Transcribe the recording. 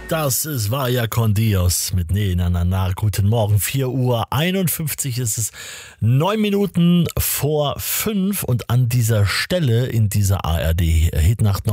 Das ist Vaya con Dios mit Nee, na, na, na. Guten Morgen, 4:51 Uhr ist es, 9 Minuten vor 5 und an dieser Stelle in dieser ARD Hitnacht noch